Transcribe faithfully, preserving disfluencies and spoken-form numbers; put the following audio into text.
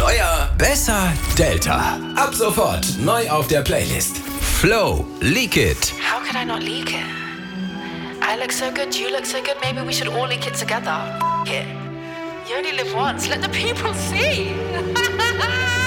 Euer Besser Delta. Ab sofort neu auf der Playlist. Flow, Leak It. How could I not leak it? I look so good, you look so good, maybe we should all leak it together. F- it. You only live once, let the people see.